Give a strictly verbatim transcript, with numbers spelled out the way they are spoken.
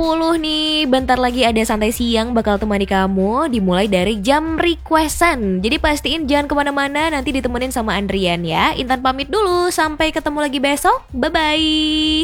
sepuluh nih, bentar lagi ada santai siang bakal temani kamu dimulai dari jam requestan. Jadi pastiin jangan kemana-mana, nanti ditemenin sama Andrian ya. Intan pamit dulu, sampai ketemu lagi besok, bye-bye.